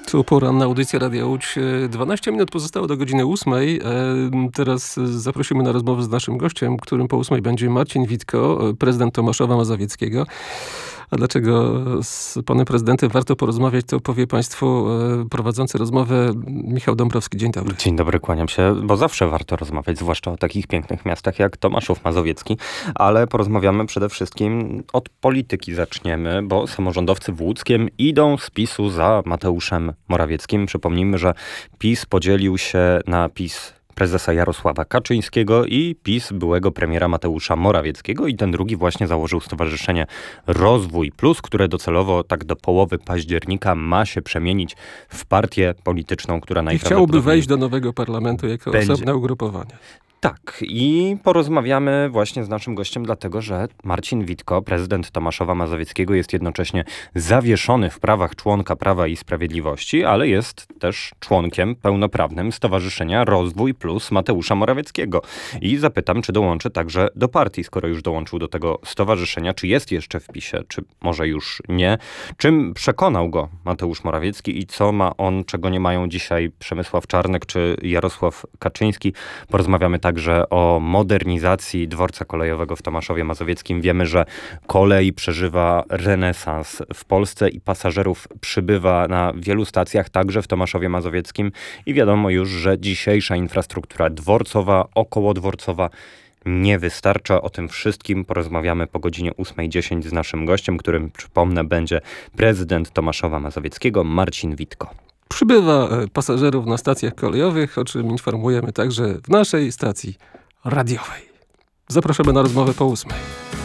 Tu poranna audycja Radia Łódź. 12 minut pozostało do godziny 8. Teraz zaprosimy na rozmowę z naszym gościem, którym po 8 będzie Marcin Witko, prezydent Tomaszowa Mazowieckiego. A dlaczego z panem prezydentem warto porozmawiać, to powie państwu prowadzący rozmowę Michał Dąbrowski. Dzień dobry. Dzień dobry, kłaniam się, bo zawsze warto rozmawiać, zwłaszcza o takich pięknych miastach jak Tomaszów Mazowiecki, ale porozmawiamy przede wszystkim od polityki zaczniemy, bo samorządowcy w Łódzkiem idą z PiS-u za Mateuszem Morawieckim. Przypomnijmy, że PiS podzielił się na PiS prezesa Jarosława Kaczyńskiego i PiS byłego premiera Mateusza Morawieckiego i ten drugi właśnie założył Stowarzyszenie Rozwój Plus, które docelowo tak do połowy października ma się przemienić w partię polityczną, która najprawdopodobniej... I chciałby wejść do nowego parlamentu jako osobne ugrupowanie. Tak, i porozmawiamy właśnie z naszym gościem, dlatego że Marcin Witko, prezydent Tomaszowa Mazowieckiego, jest jednocześnie zawieszony w prawach członka Prawa i Sprawiedliwości, ale jest też członkiem pełnoprawnym Stowarzyszenia Rozwój Plus Mateusza Morawieckiego. I zapytam, czy dołączy także do partii, skoro już dołączył do tego stowarzyszenia, czy jest jeszcze w PiS-ie, czy może już nie. Czym przekonał go Mateusz Morawiecki i co ma on, czego nie mają dzisiaj Przemysław Czarnek czy Jarosław Kaczyński. Porozmawiamy także o modernizacji dworca kolejowego w Tomaszowie Mazowieckim. Wiemy, że kolej przeżywa renesans w Polsce i pasażerów przybywa na wielu stacjach, także w Tomaszowie Mazowieckim. I wiadomo już, że dzisiejsza infrastruktura dworcowa, okołodworcowa nie wystarcza. O tym wszystkim porozmawiamy po godzinie 8:10 z naszym gościem, którym, przypomnę, będzie prezydent Tomaszowa Mazowieckiego Marcin Witko. Przybywa pasażerów na stacjach kolejowych, o czym informujemy także w naszej stacji radiowej. Zapraszamy na rozmowę po 8.